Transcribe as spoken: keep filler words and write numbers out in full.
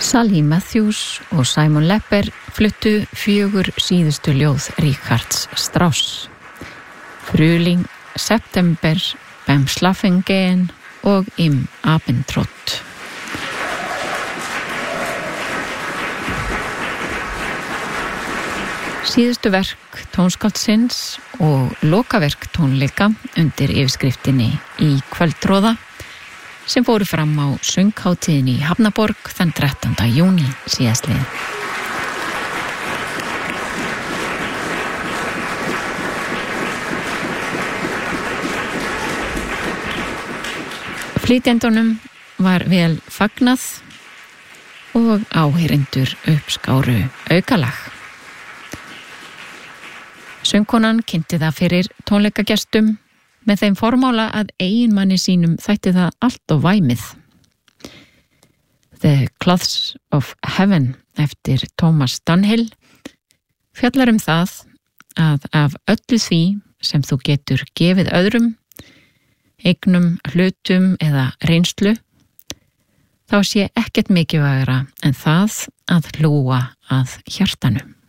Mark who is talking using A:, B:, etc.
A: Sally Matthews og Simon Lepper fluttu fjögur síðustu ljóð Richards Strauss. Frühling, September, Beim Schlafengehen og Im Abendrot. Síðustu verk tónskáldsins og lokaverk tónleika undir yfirskriftinni Í kvöldróða sem fóru fram á sönghátíðinni í Hafnaborg þann þrettánda júní síðastliðinn. Flytjendunum var vel fagnað og áheyrendur uppskáru aukalag. Söngkonan kynnti það fyrir tónleikagestum með þeim formála að eiginmanni sínum þætti það allt of væmið. The Cloths of Heaven eftir Thomas Dunhill fjallar um það að af öllu því sem þú getur gefið öðrum, eignum, hlutum eða reynslu, þá sé ekkert mikilvægara en það að hlúa að hjartanu.